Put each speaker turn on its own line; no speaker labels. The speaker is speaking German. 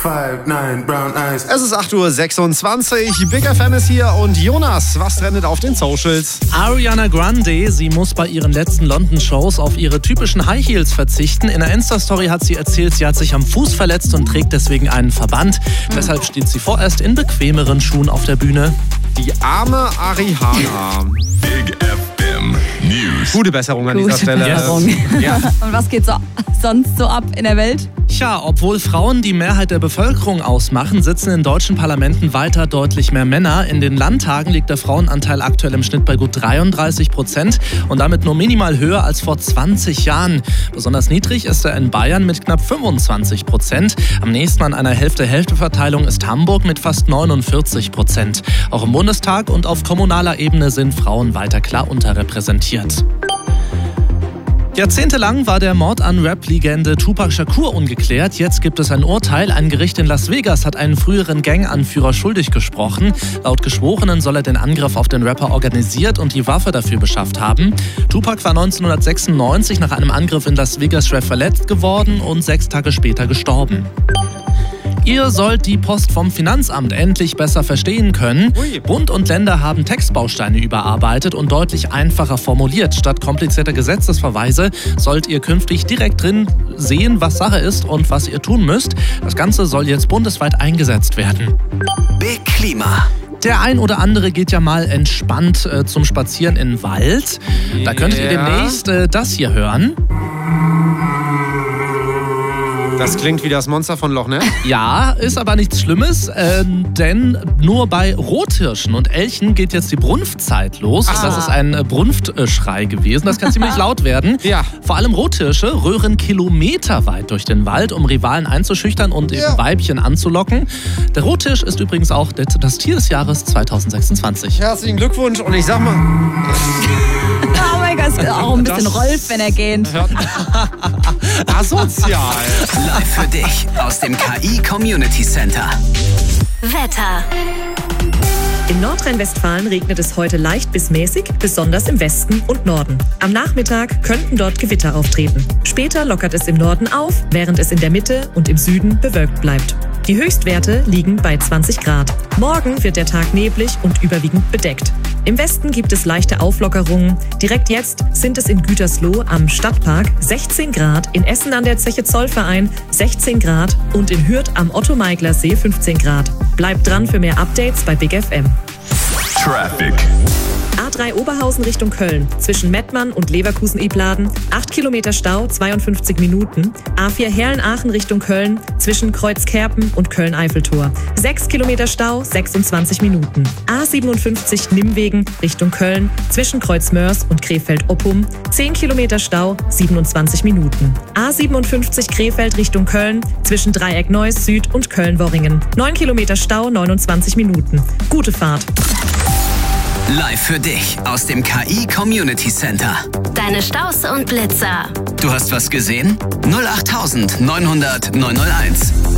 5'9", brown eyes.
Es ist 8:26 Uhr, Big FM ist hier und Jonas, was trendet auf den Socials?
Ariana Grande, sie muss bei ihren letzten London-Shows auf ihre typischen High Heels verzichten. In der Insta-Story hat sie erzählt, sie hat sich am Fuß verletzt und trägt deswegen einen Verband. Deshalb steht sie vorerst in bequemeren Schuhen auf der Bühne.
Die arme Ariana.
Big FM News.
Gute Besserung an dieser Stelle.
Besserung.
Ja.
Und was geht sonst so ab in der Welt?
Tja, obwohl Frauen die Mehrheit der Bevölkerung ausmachen, sitzen in deutschen Parlamenten weiter deutlich mehr Männer. In den Landtagen liegt der Frauenanteil aktuell im Schnitt bei gut 33% und damit nur minimal höher als vor 20 Jahren. Besonders niedrig ist er in Bayern mit knapp 25%. Am nächsten an einer Hälfte-Hälfte-Verteilung ist Hamburg mit fast 49%. Auch im Bundestag und auf kommunaler Ebene sind Frauen weiter klar unterrepräsentiert. Jahrzehntelang war der Mord an Rap-Legende Tupac Shakur ungeklärt. Jetzt gibt es ein Urteil. Ein Gericht in Las Vegas hat einen früheren Gang-Anführer schuldig gesprochen. Laut Geschworenen soll er den Angriff auf den Rapper organisiert und die Waffe dafür beschafft haben. Tupac war 1996 nach einem Angriff in Las Vegas schwer verletzt geworden und 6 Tage später gestorben. Ihr sollt die Post vom Finanzamt endlich besser verstehen können. Bund und Länder haben Textbausteine überarbeitet und deutlich einfacher formuliert. Statt komplizierter Gesetzesverweise sollt ihr künftig direkt drin sehen, was Sache ist und was ihr tun müsst. Das Ganze soll jetzt bundesweit eingesetzt werden.
Big Klima.
Der ein oder andere geht ja mal entspannt zum Spazieren in den Wald. Da könntet ihr demnächst das hier hören.
Das klingt wie das Monster von Loch Ness.
Ja, ist aber nichts Schlimmes, denn nur bei Rothirschen und Elchen geht jetzt die Brunftzeit los. Das ist ein Brunftschrei gewesen. Das kann ziemlich laut werden.
Ja.
Vor allem Rothirsche röhren kilometerweit durch den Wald, um Rivalen einzuschüchtern und eben Weibchen anzulocken. Der Rothirsch ist übrigens auch das Tier des Jahres 2026.
Herzlichen Glückwunsch und ich sag mal...
Oh mein Gott, ist auch ein bisschen Rolf, wenn er geht.
Asozial.
Live für dich aus dem KI Community Center.
Wetter.
In Nordrhein-Westfalen regnet es heute leicht bis mäßig, besonders im Westen und Norden. Am Nachmittag könnten dort Gewitter auftreten. Später lockert es im Norden auf, während es in der Mitte und im Süden bewölkt bleibt. Die Höchstwerte liegen bei 20 Grad. Morgen wird der Tag neblig und überwiegend bedeckt. Im Westen gibt es leichte Auflockerungen. Direkt jetzt sind es in Gütersloh am Stadtpark 16 Grad, in Essen an der Zeche Zollverein 16 Grad und in Hürth am Otto-Meigler-See 15 Grad. Bleibt dran für mehr Updates bei Big FM.
Traffic.
A3 Oberhausen Richtung Köln. Zwischen Mettmann und Leverkusen-Ibladen 8 Kilometer Stau, 52 Minuten. A4 Herlen-Aachen Richtung Köln. Zwischen Kreuzkerpen und Köln-Eiffeltor 6 Kilometer Stau, 26 Minuten. A57 Nimwegen Richtung Köln. Zwischen Kreuzmörs und Krefeld-Oppum 10 Kilometer Stau, 27 Minuten. A57 Krefeld Richtung Köln. Zwischen Dreieck Neuss Süd und Köln-Worringen 9 Kilometer Stau, 29 Minuten. Gute Fahrt.
Live für dich aus dem KI Community Center.
Deine Staus und Blitzer.
Du hast was gesehen? 08900 901.